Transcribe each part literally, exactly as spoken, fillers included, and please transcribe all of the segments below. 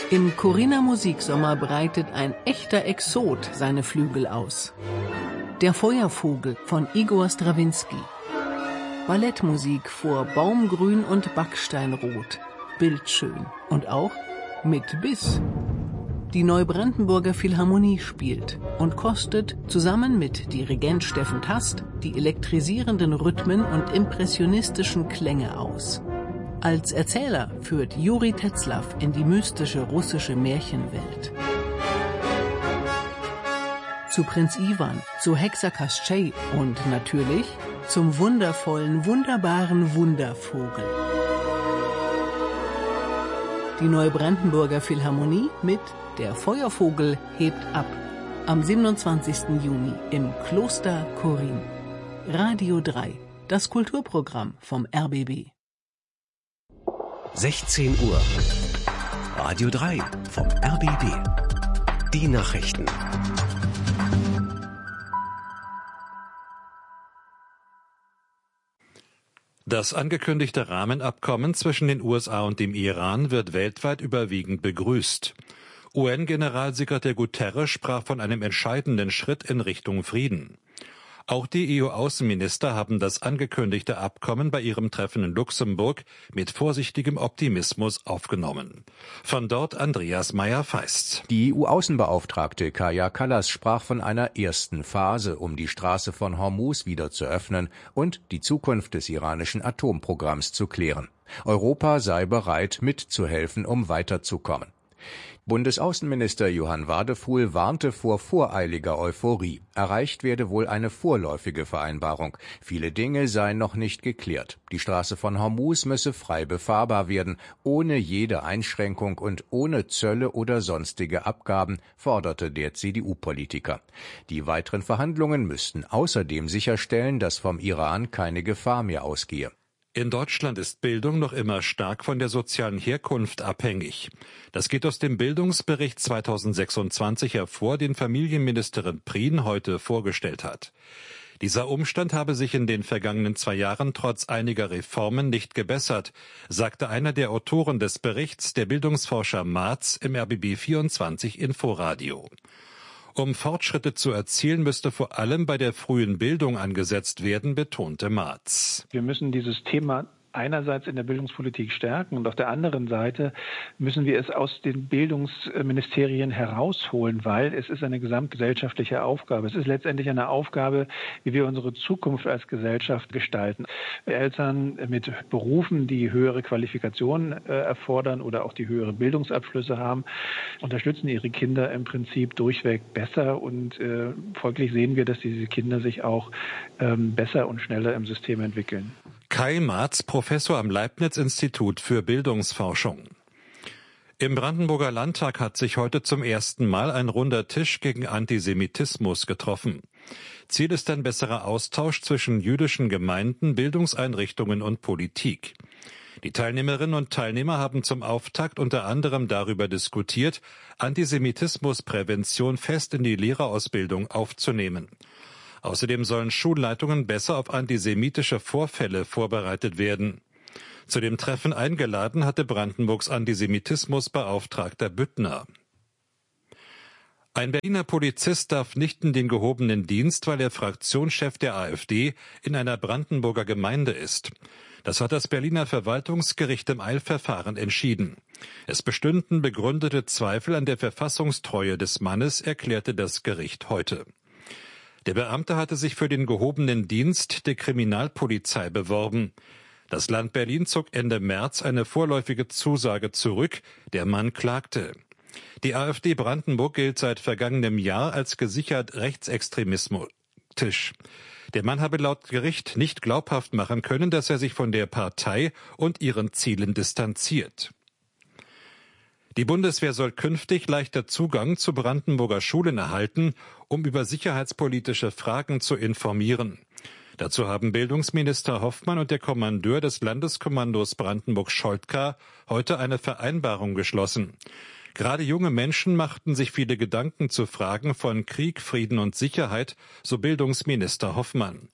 Im Corinna Musiksommer breitet ein echter Exot seine Flügel aus. Der Feuervogel von Igor Strawinski. Ballettmusik vor Baumgrün und Backsteinrot. Bildschön und auch mit Biss. Die Neubrandenburger Philharmonie spielt und kostet zusammen mit Dirigent Steffen Tast die elektrisierenden Rhythmen und impressionistischen Klänge aus. Als Erzähler führt Juri Tetzlaff in die mystische russische Märchenwelt. Zu Prinz Iwan, zu Hexer Kastschei und natürlich zum wundervollen, wunderbaren Wundervogel. Die Neubrandenburger Philharmonie mit Der Feuervogel hebt ab. Am siebenundzwanzigsten Juni im Kloster Chorin. Radio drei, das Kulturprogramm vom R B B. sechzehn Uhr. Radio drei vom R B B. Die Nachrichten. Das angekündigte Rahmenabkommen zwischen den U S A und dem Iran wird weltweit überwiegend begrüßt. U N-Generalsekretär Guterres sprach von einem entscheidenden Schritt in Richtung Frieden. Auch die E U-Außenminister haben das angekündigte Abkommen bei ihrem Treffen in Luxemburg mit vorsichtigem Optimismus aufgenommen. Von dort Andreas Meyer-Feist. Die E U-Außenbeauftragte Kaja Kallas sprach von einer ersten Phase, um die Straße von Hormuz wieder zu öffnen und die Zukunft des iranischen Atomprogramms zu klären. Europa sei bereit, mitzuhelfen, um weiterzukommen. Bundesaußenminister Johann Wadefuhl warnte vor voreiliger Euphorie. Erreicht werde wohl eine vorläufige Vereinbarung. Viele Dinge seien noch nicht geklärt. Die Straße von Hormuz müsse frei befahrbar werden, ohne jede Einschränkung und ohne Zölle oder sonstige Abgaben, forderte der C D U-Politiker. Die weiteren Verhandlungen müssten außerdem sicherstellen, dass vom Iran keine Gefahr mehr ausgehe. In Deutschland ist Bildung noch immer stark von der sozialen Herkunft abhängig. Das geht aus dem Bildungsbericht zweitausendsechsundzwanzig hervor, den Familienministerin Prien heute vorgestellt hat. Dieser Umstand habe sich in den vergangenen zwei Jahren trotz einiger Reformen nicht gebessert, sagte einer der Autoren des Berichts, der Bildungsforscher Marz, im R B B vierundzwanzig Inforadio. Um Fortschritte zu erzielen, müsste vor allem bei der frühen Bildung angesetzt werden, betonte Marz. Wir müssen dieses Thema einerseits in der Bildungspolitik stärken und auf der anderen Seite müssen wir es aus den Bildungsministerien herausholen, weil es ist eine gesamtgesellschaftliche Aufgabe. Es ist letztendlich eine Aufgabe, wie wir unsere Zukunft als Gesellschaft gestalten. Eltern mit Berufen, die höhere Qualifikationen äh, erfordern oder auch die höhere Bildungsabschlüsse haben, unterstützen ihre Kinder im Prinzip durchweg besser und äh, folglich sehen wir, dass diese Kinder sich auch ähm, besser und schneller im System entwickeln. Kai Marz, Professor am Leibniz-Institut für Bildungsforschung. Im Brandenburger Landtag hat sich heute zum ersten Mal ein runder Tisch gegen Antisemitismus getroffen. Ziel ist ein besserer Austausch zwischen jüdischen Gemeinden, Bildungseinrichtungen und Politik. Die Teilnehmerinnen und Teilnehmer haben zum Auftakt unter anderem darüber diskutiert, Antisemitismusprävention fest in die Lehrerausbildung aufzunehmen. Außerdem sollen Schulleitungen besser auf antisemitische Vorfälle vorbereitet werden. Zu dem Treffen eingeladen hatte Brandenburgs Antisemitismusbeauftragter Büttner. Ein Berliner Polizist darf nicht in den gehobenen Dienst, weil er Fraktionschef der AfD in einer Brandenburger Gemeinde ist. Das hat das Berliner Verwaltungsgericht im Eilverfahren entschieden. Es bestünden begründete Zweifel an der Verfassungstreue des Mannes, erklärte das Gericht heute. Der Beamte hatte sich für den gehobenen Dienst der Kriminalpolizei beworben. Das Land Berlin zog Ende März eine vorläufige Zusage zurück. Der Mann klagte. Die AfD Brandenburg gilt seit vergangenem Jahr als gesichert rechtsextremistisch. Der Mann habe laut Gericht nicht glaubhaft machen können, dass er sich von der Partei und ihren Zielen distanziert. Die Bundeswehr soll künftig leichter Zugang zu Brandenburger Schulen erhalten, um über sicherheitspolitische Fragen zu informieren. Dazu haben Bildungsminister Hoffmann und der Kommandeur des Landeskommandos Brandenburg-Scholtka heute eine Vereinbarung geschlossen. Gerade junge Menschen machten sich viele Gedanken zu Fragen von Krieg, Frieden und Sicherheit, so Bildungsminister Hoffmann.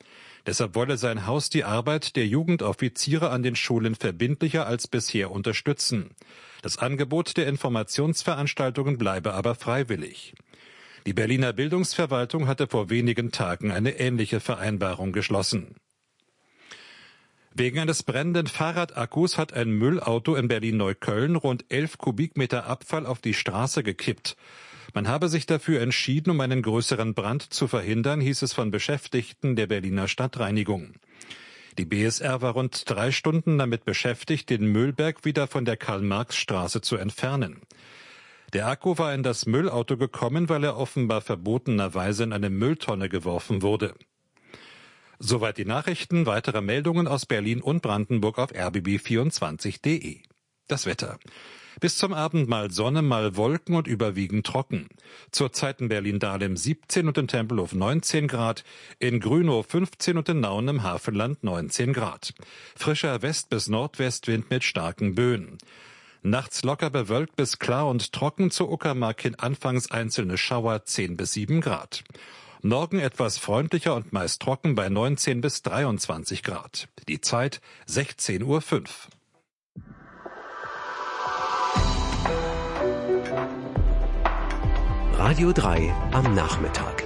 Deshalb wolle sein Haus die Arbeit der Jugendoffiziere an den Schulen verbindlicher als bisher unterstützen. Das Angebot der Informationsveranstaltungen bleibe aber freiwillig. Die Berliner Bildungsverwaltung hatte vor wenigen Tagen eine ähnliche Vereinbarung geschlossen. Wegen eines brennenden Fahrradakkus hat ein Müllauto in Berlin-Neukölln rund elf Kubikmeter Abfall auf die Straße gekippt. Man habe sich dafür entschieden, um einen größeren Brand zu verhindern, hieß es von Beschäftigten der Berliner Stadtreinigung. Die B S R war rund drei Stunden damit beschäftigt, den Müllberg wieder von der Karl-Marx-Straße zu entfernen. Der Akku war in das Müllauto gekommen, weil er offenbar verbotenerweise in eine Mülltonne geworfen wurde. Soweit die Nachrichten. Weitere Meldungen aus Berlin und Brandenburg auf r b b vierundzwanzig punkt d e. Das Wetter. Bis zum Abend mal Sonne, mal Wolken und überwiegend trocken. Zurzeit in Berlin-Dahlem siebzehn und in Tempelhof neunzehn Grad, in Grünhof fünfzehn und in Nauen im Havelland neunzehn Grad. Frischer West- bis Nordwestwind mit starken Böen. Nachts locker bewölkt bis klar und trocken, zur Uckermark hin anfangs einzelne Schauer zehn bis sieben Grad. Morgen etwas freundlicher und meist trocken bei neunzehn bis dreiundzwanzig Grad. Die Zeit sechzehn Uhr fünf. Radio drei am Nachmittag.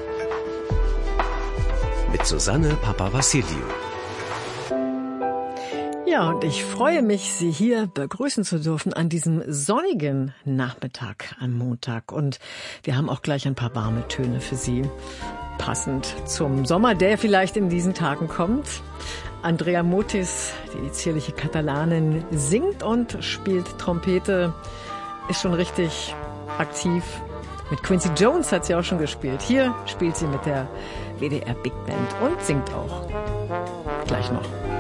Mit Susanne Papavassiliou. Ja, und ich freue mich, Sie hier begrüßen zu dürfen an diesem sonnigen Nachmittag am Montag. Und wir haben auch gleich ein paar warme Töne für Sie, passend zum Sommer, der vielleicht in diesen Tagen kommt. Andrea Motis, die zierliche Katalanin, singt und spielt Trompete, ist schon richtig aktiv. Mit Quincy Jones hat sie auch schon gespielt. Hier spielt sie mit der W D R Big Band und singt auch. Gleich noch.